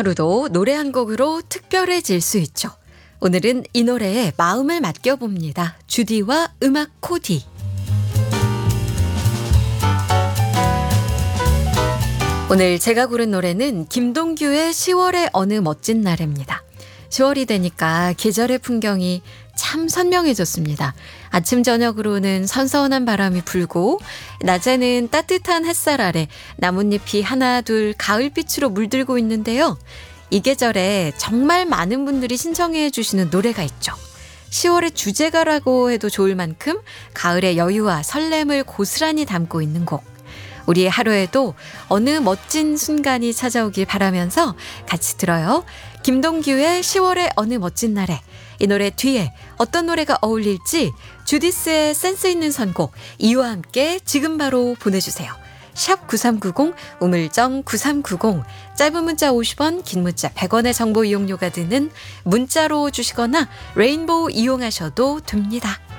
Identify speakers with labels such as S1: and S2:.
S1: 하루도 노래 한 곡으로 특별해질 수 있죠. 오늘은 이 노래에 마음을 맡겨봅니다. 주디와 음악 코디. 오늘 제가 고른 노래는 김동규의 10월의 어느 멋진 날입니다. 10월이 되니까 계절의 풍경이 참 선명해졌습니다. 아침 저녁으로는 선선한 바람이 불고 낮에는 따뜻한 햇살 아래 나뭇잎이 하나 둘 가을빛으로 물들고 있는데요. 이 계절에 정말 많은 분들이 신청해 주시는 노래가 있죠. 10월의 주제가라고 해도 좋을 만큼 가을의 여유와 설렘을 고스란히 담고 있는 곡. 우리의 하루에도 어느 멋진 순간이 찾아오길 바라면서 같이 들어요. 김동규의 10월의 어느 멋진 날에. 이 노래 뒤에 어떤 노래가 어울릴지 주디스의 센스 있는 선곡 이와 함께 지금 바로 보내주세요. 샵 9390 우물정 9390 짧은 문자 50원 긴 문자 100원의 정보 이용료가 드는 문자로 주시거나 레인보우 이용하셔도 됩니다.